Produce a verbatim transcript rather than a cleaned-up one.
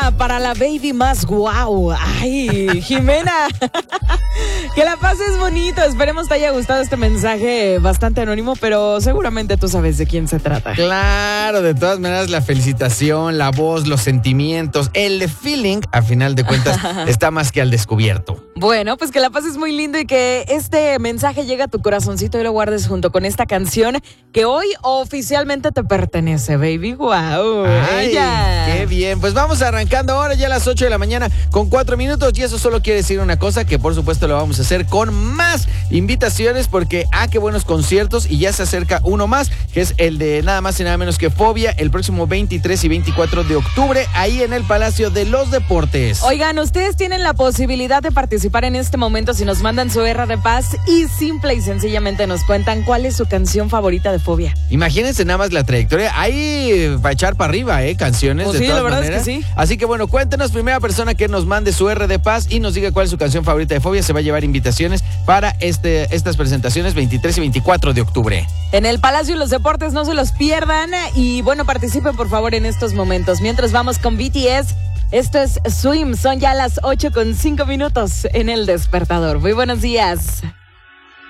tema para la baby más guau. Ay, Jimena. Que la pases bonito. Esperemos te haya gustado este mensaje bastante anónimo, pero seguramente tú sabes de quién se trata. Claro, de todas maneras, la felicitación, la voz, los sentimientos, el feeling, a final de cuentas, está más que al descubierto. Bueno, pues que la pases muy lindo y que este mensaje llegue a tu corazoncito y lo guardes junto con esta canción que hoy oficialmente te pertenece, baby. ¡Wow! Ay, ¡Ella! ¡Qué bien! Pues vamos arrancando ahora ya a las ocho de la mañana con cuatro minutos y eso solo quiere decir una cosa, que por supuesto lo vamos a hacer con más invitaciones porque, ah, qué buenos conciertos y ya se acerca uno más, que es el de nada más y nada menos que Fobia, el próximo veintitrés y veinticuatro de octubre, ahí en el Palacio de los Deportes. Oigan, ustedes tienen la posibilidad de participar en este momento si nos mandan su R de paz y simple y sencillamente nos cuentan cuál es su canción favorita de Fobia. Imagínense nada más la trayectoria, ahí va a echar para arriba, ¿eh? Canciones Pues de sí, todas la verdad maneras. es que sí. Así que bueno, cuéntenos, primera persona que nos mande su R de paz y nos diga cuál es su canción favorita de Fobia, se va a llevar invitaciones para este, estas presentaciones veintitrés y veinticuatro de octubre. En el Palacio de los Deportes, no se los pierdan y bueno, participen por favor en estos momentos. Mientras vamos con B T S, esto es Swim, son ya las ocho con cinco minutos en El Despertador. Muy buenos días.